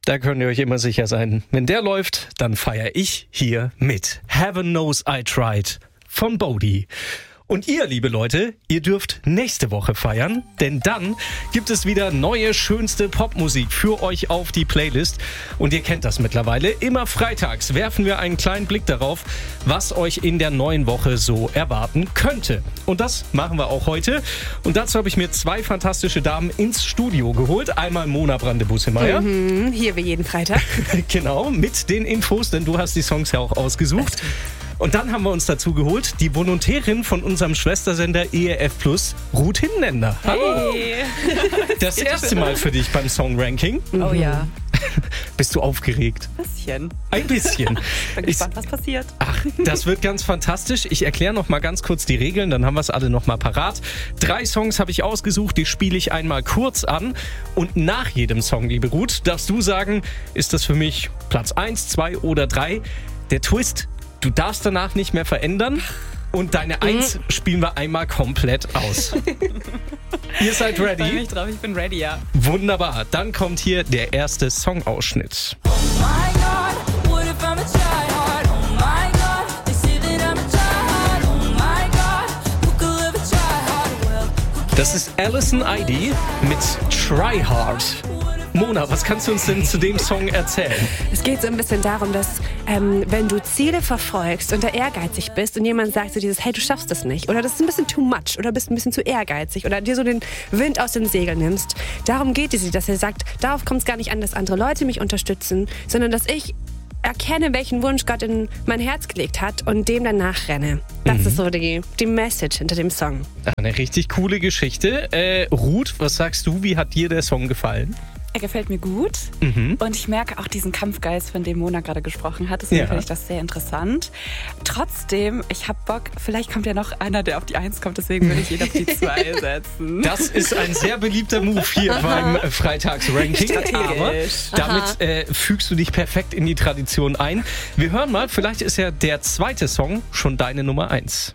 Da könnt ihr euch immer sicher sein. Wenn der läuft, dann feiere ich hier mit. Heaven Knows I Tried von Bodhi. Und ihr, liebe Leute, ihr dürft nächste Woche feiern, denn dann gibt es wieder neue, schönste Popmusik für euch auf die Playlist. Und ihr kennt das mittlerweile. Immer freitags werfen wir einen kleinen Blick darauf, was euch in der neuen Woche so erwarten könnte. Und das machen wir auch heute. Und dazu habe ich mir zwei fantastische Damen ins Studio geholt. Einmal Mona Brande-Bussemeyer. Hier wie jeden Freitag. Genau, mit den Infos, denn du hast die Songs ja auch ausgesucht. Und dann haben wir uns dazu geholt, die Volontärin von unserem Schwestersender ERF Plus, Ruth Hinländer. Hallo! Hey. Das erste Mal für dich beim Song-Ranking. Oh ja. Bist du aufgeregt? Bisschen. Ein bisschen. Bin gespannt, was passiert. Ach, das wird ganz fantastisch. Ich erkläre noch mal ganz kurz die Regeln, dann haben wir es alle noch mal parat. 3 Songs habe ich ausgesucht, die spiele ich einmal kurz an. Und nach jedem Song, liebe Ruth, darfst du sagen, ist das für mich Platz 1, 2 oder 3? Der Twist: Du darfst danach nicht mehr verändern und deine 1 spielen wir einmal komplett aus. Ihr seid ready? Ich freue mich drauf, ich bin ready, ja. Wunderbar, dann kommt hier der erste Songausschnitt. Das ist Alison Idee mit Try Hard. Mona, was kannst du uns denn zu dem Song erzählen? Es geht so ein bisschen darum, dass wenn du Ziele verfolgst und da ehrgeizig bist und jemand sagt so dieses, hey, du schaffst das nicht oder das ist ein bisschen too much oder bist ein bisschen zu ehrgeizig oder dir so den Wind aus den Segeln nimmst. Darum geht es, dass er sagt, darauf kommt es gar nicht an, dass andere Leute mich unterstützen, sondern dass ich erkenne, welchen Wunsch Gott in mein Herz gelegt hat und dem dann nachrenne. Das ist so die Message hinter dem Song. Eine richtig coole Geschichte. Ruth, was sagst du, wie hat dir der Song gefallen? Er gefällt mir gut und ich merke auch diesen Kampfgeist, von dem Mona gerade gesprochen hat. Deswegen finde ich das sehr interessant. Trotzdem, ich habe Bock, vielleicht kommt ja noch einer, der auf die 1 kommt, deswegen würde ich ihn auf die 2 setzen. Das ist ein sehr beliebter Move hier beim Freitags-Ranking. Aber damit fügst du dich perfekt in die Tradition ein. Wir hören mal, vielleicht ist ja der zweite Song schon deine Nummer 1.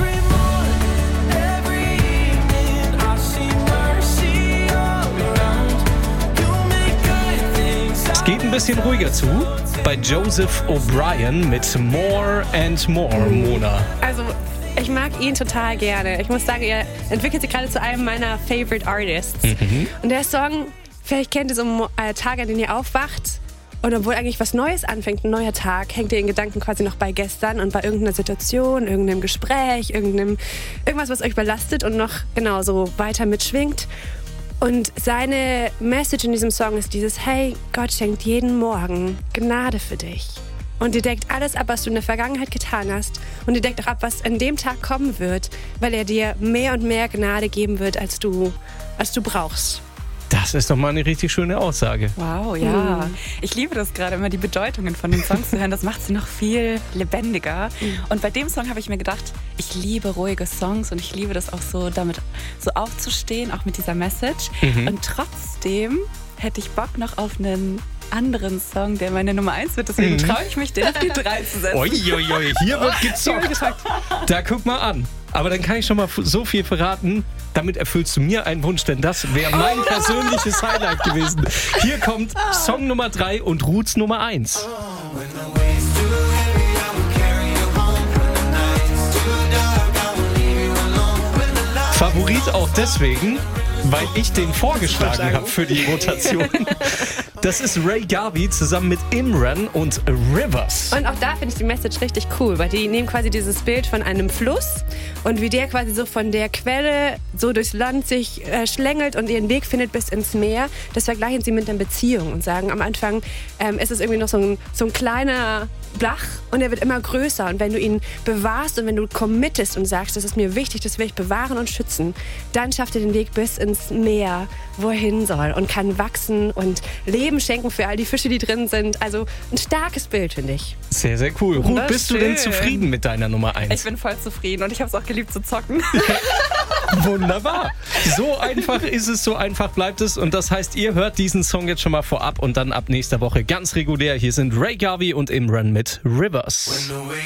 Geht ein bisschen ruhiger zu bei Joseph O'Brien mit More and More, Mona. Also, ich mag ihn total gerne. Ich muss sagen, er entwickelt sich gerade zu einem meiner Favorite Artists. Und der Song, vielleicht kennt ihr so Tage, an denen ihr aufwacht und obwohl eigentlich was Neues anfängt, ein neuer Tag, hängt ihr in Gedanken quasi noch bei gestern und bei irgendeiner Situation, irgendeinem Gespräch, irgendwas, was euch belastet und noch genauso weiter mitschwingt. Und seine Message in diesem Song ist dieses, hey, Gott schenkt jeden Morgen Gnade für dich. Und die deckt alles ab, was du in der Vergangenheit getan hast. Und die deckt auch ab, was an dem Tag kommen wird, weil er dir mehr und mehr Gnade geben wird, als du brauchst. Das ist doch mal eine richtig schöne Aussage. Wow, ja. Ich liebe das gerade, immer die Bedeutungen von den Songs zu hören. Das macht sie noch viel lebendiger. Und bei dem Song habe ich mir gedacht, ich liebe ruhige Songs und ich liebe das auch so, damit so aufzustehen, auch mit dieser Message. Und trotzdem hätte ich Bock noch auf einen anderen Song, der meine Nummer 1 wird. Deswegen traue ich mich, den auf die 3 zu setzen. Uiuiui, hier wird gezockt. Da guck mal an. Aber dann kann ich schon mal so viel verraten, damit erfüllst du mir einen Wunsch, denn das wäre mein persönliches Highlight gewesen. Hier kommt Song Nummer 3 und Ruths Nummer 1. Favorit auch deswegen, weil ich den vorgeschlagen habe für die Rotation. Das ist Ray Garvey zusammen mit Imran und Rivers. Und auch da finde ich die Message richtig cool, weil die nehmen quasi dieses Bild von einem Fluss und wie der quasi so von der Quelle so durchs Land sich schlängelt und ihren Weg findet bis ins Meer. Das vergleichen sie mit einer Beziehung und sagen, am Anfang ist es irgendwie noch so ein kleiner Bach und er wird immer größer. Und wenn du ihn bewahrst und wenn du committest und sagst, das ist mir wichtig, das will ich bewahren und schützen, dann schafft er den Weg bis ins Meer, wo er hin soll und kann wachsen und Leben schenken für all die Fische, die drin sind. Also ein starkes Bild, finde ich. Sehr, sehr cool. Ruth, bist du denn zufrieden mit deiner Nummer 1? Ich bin voll zufrieden und ich habe es auch geliebt zu zocken. Wunderbar. So einfach ist es, so einfach bleibt es. Und das heißt, ihr hört diesen Song jetzt schon mal vorab und dann ab nächster Woche ganz regulär. Hier sind Ray Garvey und Imran mit Rivers.